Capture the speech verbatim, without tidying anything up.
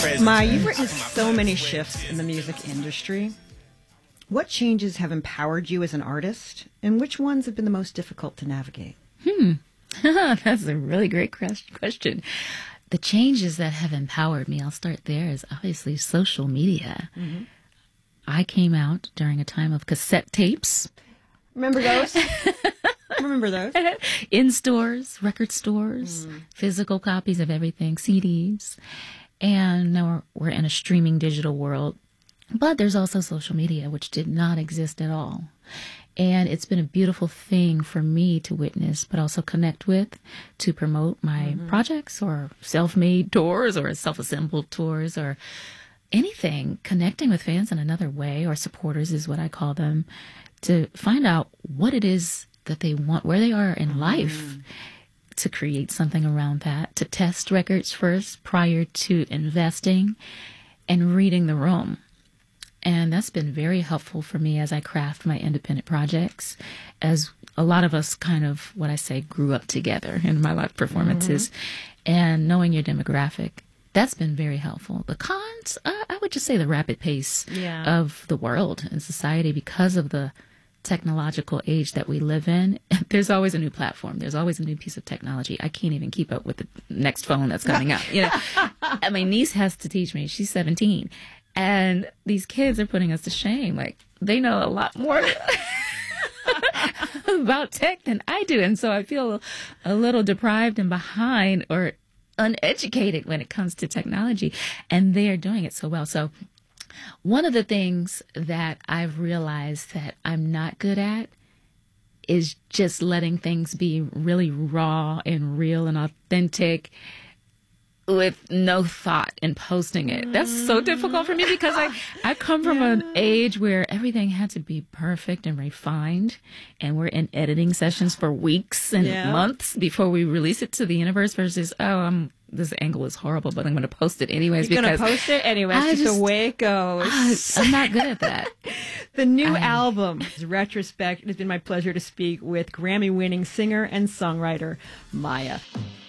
Ma, you've written so many shifts in the music industry. What changes have empowered you as an artist, and which ones have been the most difficult to navigate? Hmm. That's a really great question. The changes that have empowered me, I'll start there, is obviously social media. Mm-hmm. I came out during a time of cassette tapes. Remember those? Remember those? In stores, record stores, mm. physical copies of everything, C Ds. And now we're, we're in a streaming digital world. But there's also social media, which did not exist at all. And it's been a beautiful thing for me to witness, but also connect with, to promote my mm-hmm. projects or self-made tours or self-assembled tours or anything, connecting with fans in another way, or supporters is what I call them, to find out what it is that they want, where they are in mm-hmm. life, to create something around that, to test records first prior to investing and reading the room. And that's been very helpful for me as I craft my independent projects, as a lot of us kind of, what I say, grew up together in my live performances. Mm-hmm. And knowing your demographic, that's been very helpful. The cons, uh, I would just say the rapid pace yeah. of the world and society, because of the technological age that we live in. There's always a new platform. There's always a new piece of technology. I can't even keep up with the next phone that's coming out. You know, and my niece has to teach me. She's seventeen. And these kids are putting us to shame. Like, they know a lot more about tech than I do. And so I feel a little deprived and behind or uneducated when it comes to technology. And they are doing it so well. So one of the things that I've realized that I'm not good at is just letting things be really raw and real and authentic, with no thought in posting it. That's so difficult for me, because I, I come from yeah. an age where everything had to be perfect and refined, and we're in editing sessions for weeks and yeah. months before we release it to the universe, versus, oh, I'm, this angle is horrible, but I'm going to post it anyways. You're because going to post it anyways, just, just the way it goes. Uh, I'm not good at that. The new I, album is Retrospect. It has been my pleasure to speak with Grammy-winning singer and songwriter Maya.